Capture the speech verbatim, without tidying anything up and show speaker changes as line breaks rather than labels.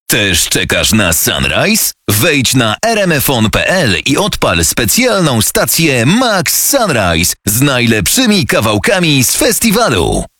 Też czekasz na Sunrise? Wejdź na r m f o n kropka p l i odpal specjalną stację Max Sunrise z najlepszymi kawałkami z festiwalu.